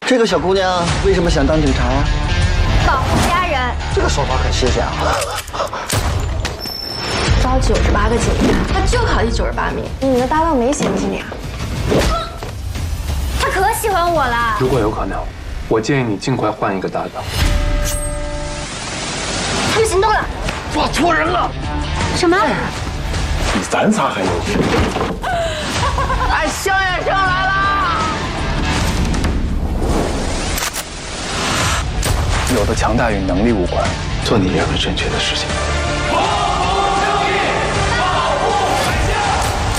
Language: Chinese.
这个小姑娘为什么想当警察呀？ 保护家人。 这个说法很新鲜啊。 招98个警察，他就考第98名。你的搭档没嫌弃你啊？他可喜欢我了。 如果有可能，我建议你尽快换一个搭档。 他们行动了， 抓错人了。 什么？ 比咱仨还优秀。 哎，萧远生来了！ 有的强大与能力无关，做你认为正确的事情。